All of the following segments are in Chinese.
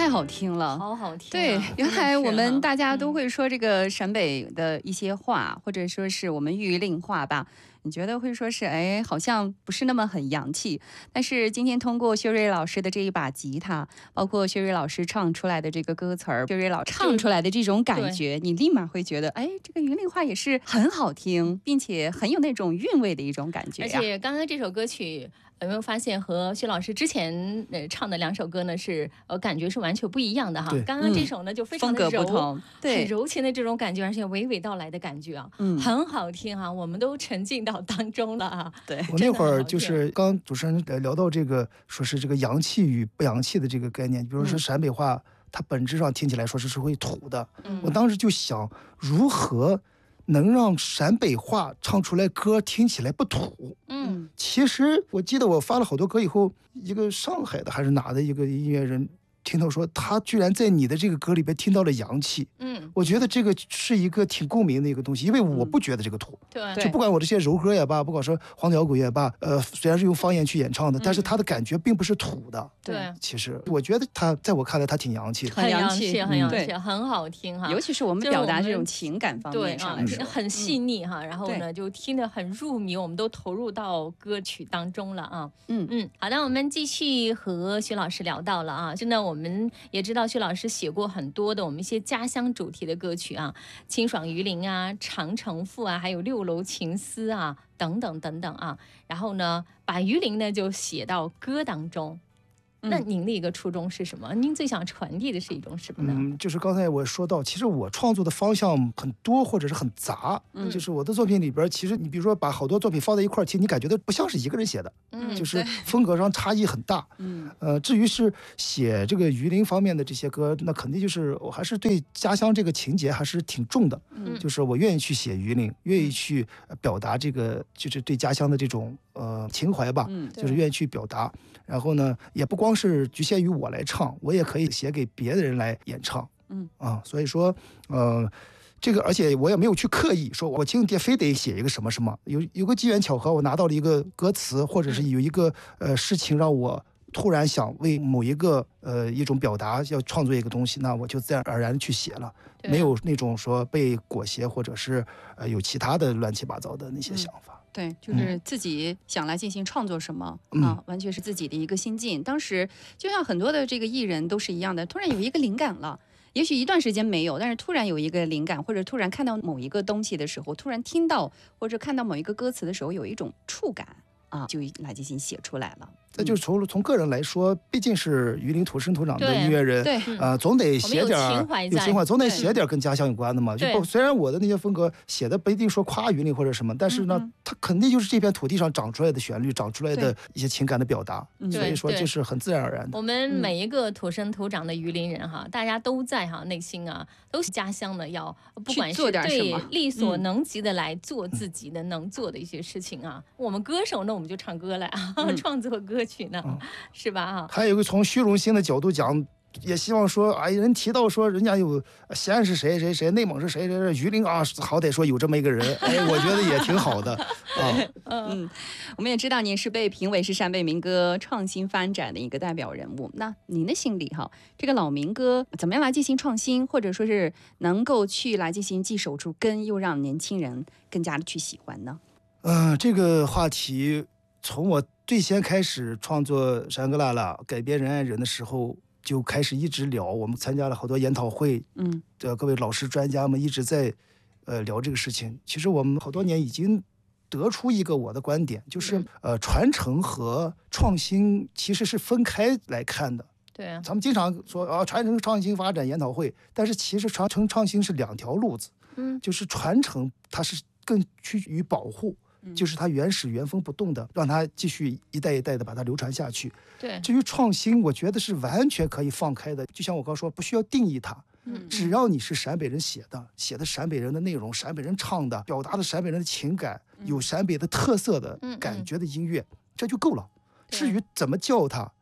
太好听了， 好好听、啊。 对，原来我们大家都会说这个陕北的一些话，或者说是我们玉林话吧。你觉得会说是好像不是那么很洋气，但是今天通过薛瑞老师的这一把吉他，包括薛瑞老师唱出来的这个歌词儿，薛瑞老唱出来的这种感觉，你立马会觉得，这个云林话也是很好听，并且很有那种韵味的一种感觉呀。 而且刚刚这首歌曲有没有发现和薛老师之前唱的2首歌呢是感觉是完全不一样的哈？刚刚这首呢就非常的柔， 风格不同，对， 很柔情的这种感觉，而且娓娓道来的感觉啊，很好听啊，我们都沉浸到当中了啊。 对， 我那会儿就是刚主持人聊到这个，说是这个洋气与不洋气的这个概念，比如说陕北话，它本质上听起来说是会土的。我当时就想，如何能让陕北话唱出来歌听起来不土？其实我记得我发了好多歌以后，一个上海的还是哪的一个音乐人听到说，他居然在你的这个歌里边听到了洋气。我觉得这个是一个挺共鸣的一个东西，因为我不觉得这个土。 对， 就不管我这些柔和也罢，不管说黄土摇滚也罢，虽然是用方言去演唱的，但是他的感觉并不是土的。 对， 其实我觉得他在我看来他挺洋气的， 很洋气，很洋气，很好听哈。 尤其是我们表达这种情感方面上来说， 很细腻哈。然后呢，就听得很入迷，我们都投入到歌曲当中了啊。好的，我们继续和薛老师聊到了啊。真的，我们也知道薛老师写过很多的我们一些家乡主题的歌曲啊，清爽榆林啊、长城赋啊，还有六楼情思啊，等等等等啊。然后呢，把榆林呢就写到歌当中。那您的一个初衷是什么？您最想传递的是一种什么呢？ 就是刚才我说到，其实我创作的方向很多或者是很杂。就是我的作品里边，其实你比如说把好多作品放在一块儿，其实你感觉到不像是一个人写的，就是风格上差异很大。至于是写这个榆林方面的这些歌，那肯定就是我还是对家乡这个情节还是挺重的。就是我愿意去写榆林，愿意去表达这个就是对家乡的这种情怀吧，就是愿意去表达。然后呢，也不光是局限于我来唱，我也可以写给别的人来演唱。所以说这个，而且我也没有去刻意说我今天非得写一个什么什么，有个机缘巧合，我拿到了一个歌词，或者是有一个事情让我突然想为某一个一种表达要创作一个东西，那我就自然而然去写了，没有那种说被裹挟或者是有其他的乱七八糟的那些想法。 对，就是自己想来进行创作什么完全是自己的一个心境。当时就像很多的这个艺人都是一样的，突然有一个灵感了，也许一段时间没有，但是突然有一个灵感，或者突然看到某一个东西的时候，突然听到或者看到某一个歌词的时候，有一种触感就来进行写出来了。 那就是从个人来说，毕竟是榆林土生土长的音乐人，总得写点有情怀，总得写点跟家乡有关的嘛。虽然我的那些风格写的不一定说夸榆林或者什么，但是呢，它肯定就是这片土地上长出来的旋律，长出来的一些情感的表达。所以说这是很自然而然的。 我们每一个土生土长的榆林人哈，大家都在内心都是家乡的，要不管是对力所能及的来做自己的能做的一些事情啊。我们歌手呢，我们就唱歌来创作歌曲呢，是吧？ 还有一个从虚荣心的角度讲，也希望说，人提到说人家有西安是谁谁谁，内蒙是谁谁谁，榆林好歹说有这么一个人，我觉得也挺好的我们也知道您是被评为是陕北民歌创新发展的一个代表人物，那您的心里这个老民歌怎么样来进行创新，或者说是能够去来进行既守住根，又让年轻人更加的去喜欢呢？ 这个话题从我最先开始创作《山歌拉拉》改编《人爱人》的时候就开始一直聊，我们参加了好多研讨会，各位老师专家们一直在聊这个事情。其实我们好多年已经得出一个我的观点，就是传承和创新其实是分开来看的。 对， 咱们经常说传承创新发展研讨会，但是其实传承创新是两条路子。就是传承它是更趋于保护，就是它原始原封不动的让它继续一代一代的把它流传下去。 对， 至于创新，我觉得是完全可以放开的，就像我刚说，不需要定义它。只要你是陕北人写的陕北人的内容，陕北人唱的，表达的陕北人的情感，有陕北的特色的感觉的音乐，这就够了。至于怎么叫它，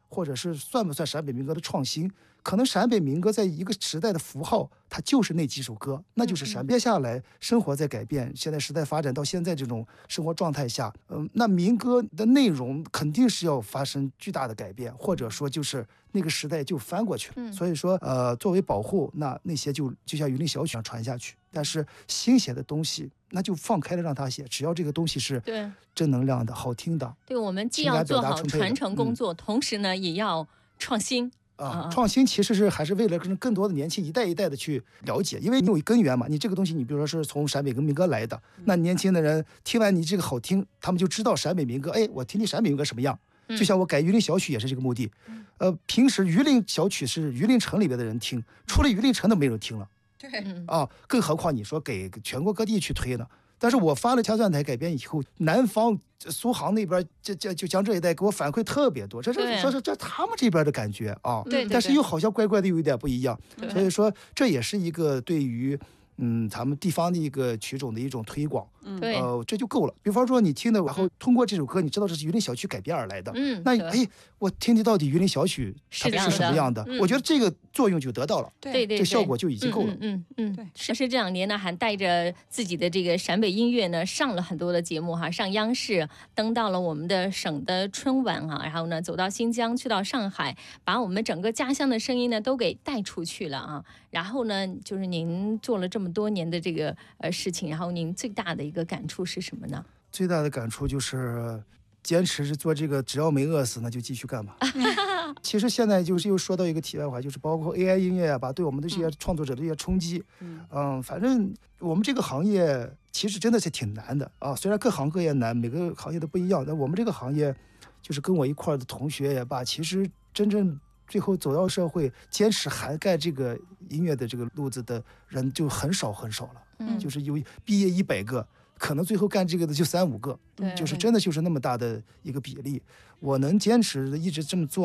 或者是算不算陕北民歌的创新？可能陕北民歌在一个时代的符号，它就是那几首歌，那就是陕北。接下来生活在改变，现在时代发展到现在这种生活状态下，那民歌的内容肯定是要发生巨大的改变，或者说就是那个时代就翻过去了。所以说，作为保护，那些就像榆林小曲上传下去，但是新写的东西，那就放开了让他写，只要这个东西是正能量的、好听的。 对，我们既要做好传承工作，同时呢，也要创新。 创新其实还是为了更多的年轻一代一代的去了解，因为你有根源嘛，你这个东西你比如说是从陕北跟民歌来的，那年轻的人听完你这个好听，他们就知道陕北民歌，我听听陕北民歌什么样。就像我改榆林小曲也是这个目的。平时榆林小曲是榆林城里边的人听，除了榆林城都没人听了。 对更何况你说给全国各地去推呢？但是我发了《掐算台》改编以后，南方苏杭那边就江浙一带给我反馈特别多，这他们这边的感觉啊，但是又好像怪怪的有一点不一样，所以说这也是一个对于咱们地方的一个曲种的一种推广，这就够了。比方说你听的，然后通过这首歌，你知道这是榆林小曲改编而来的，那我听到底榆林小曲它是什么样的，我觉得这个作用就得到了， 对， 这效果就已经够了。 对，是这2年呢，还带着自己的这个陕北音乐呢，上了很多的节目哈，上央视，登到了我们的省的春晚哈，然后呢，走到新疆，去到上海，把我们整个家乡的声音呢都给带出去了啊。然后呢，就是您做了这么多年的这个事情，然后您最大的一个感触是什么呢？ 最大的感触就是坚持做这个，只要没饿死，那就继续干吧。其实现在就是又说到一个题外话，就是包括 AI 音乐吧，对我们的这些创作者的一些冲击。反正我们这个行业其实真的是挺难的啊，虽然各行各业难，每个行业都不一样，但我们这个行业就是跟我一块的同学也罢，其实真正最后走到社会，坚持涵盖这个音乐的这个路子的人就很少很少了。就是有毕业100个，可能最后干这个的就3-5个，就是真的就是那么大的一个比例。我能坚持一直这么做